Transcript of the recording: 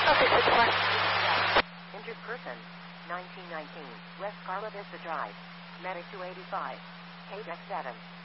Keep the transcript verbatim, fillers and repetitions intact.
Okay, six one. Injured person, nineteen nineteen, West Carla Vista Drive. Medic two eighty-five. K D E C seven.